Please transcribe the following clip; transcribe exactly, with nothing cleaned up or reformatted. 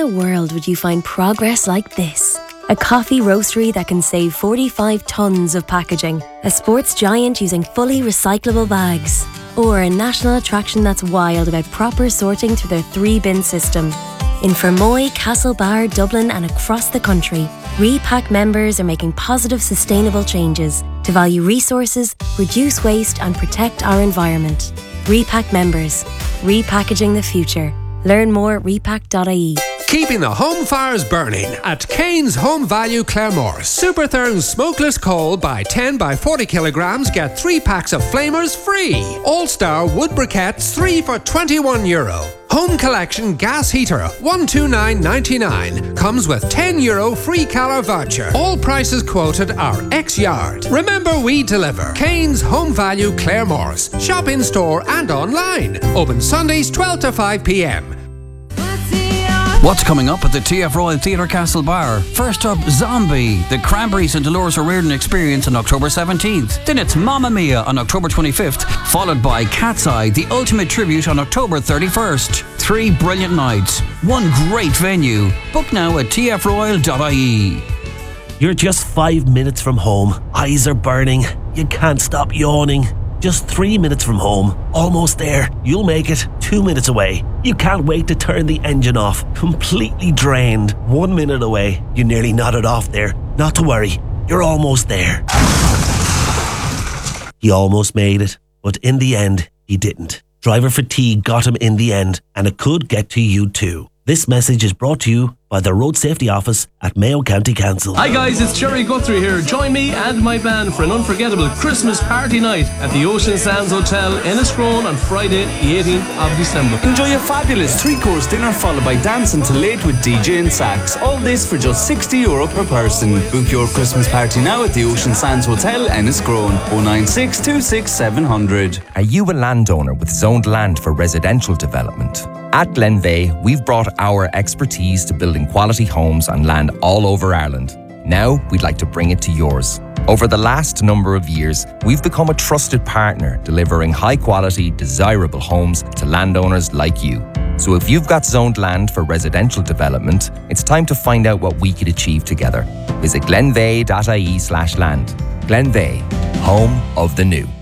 world would you find progress like this? A coffee roastery that can save forty-five tonnes of packaging, a sports giant using fully recyclable bags, or a national attraction that's wild about proper sorting through their three-bin system. In Fermoy, Castlebar, Dublin and across the country, Repack members are making positive, sustainable changes to value resources, reduce waste and protect our environment. Repack members, repackaging the future. Learn more at repack dot I E. Keeping the home fires burning at Kane's Home Value Claremore. Super Therm smokeless coal by ten by forty kilograms. Get three packs of flamers free. All-Star wood briquettes three for twenty-one euro. Home Collection gas heater one hundred twenty-nine ninety-nine comes with ten euro free colour voucher. All prices quoted are ex-yard. Remember, we deliver. Kane's Home Value Claremores. Shop in store and online. Open Sundays twelve to five p m. What's coming up at the T F Royal Theatre Castlebar? First up, Zombie, the Cranberries and Dolores O'Riordan Experience on October seventeenth. Then it's Mamma Mia on October twenty-fifth, followed by Cat's Eye, the ultimate tribute on October thirty-first. Three brilliant nights, one great venue. Book now at t f royal dot I E. You're just five minutes from home. Eyes are burning. You can't stop yawning. Just three minutes from home. Almost there. You'll make it. Two minutes away. You can't wait to turn the engine off. Completely drained. One minute away. You nearly nodded off there. Not to worry. You're almost there. He almost made it, but in the end, he didn't. Driver fatigue got him in the end, and it could get to you too. This message is brought to you by the Road Safety Office at Mayo County Council. Hi guys, it's Jerry Guthrie here. Join me and my band for an unforgettable Christmas party night at the Ocean Sands Hotel, Enniscrone on Friday, the eighteenth of December. Enjoy a fabulous three-course dinner followed by dancing till late with D J and sax. All this for just sixty euro per person. Book your Christmas party now at the Ocean Sands Hotel, Enniscrone. oh nine six two six seven hundred. Are you a landowner with zoned land for residential development? At Glenveigh, we've brought our expertise to building quality homes on land all over Ireland. Now, we'd like to bring it to yours. Over the last number of years, we've become a trusted partner, delivering high-quality, desirable homes to landowners like you. So if you've got zoned land for residential development, it's time to find out what we could achieve together. Visit glenveigh dot I E slash land. Glenveigh, home of the new.